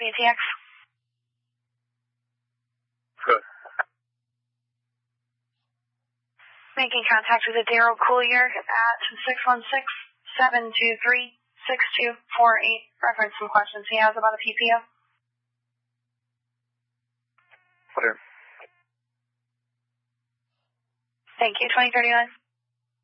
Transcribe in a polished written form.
ATX. Good. Making contact with Daryl Coulier at 616-723-6248. Reference some questions he has about a PPO. Clear. Thank you, 2039.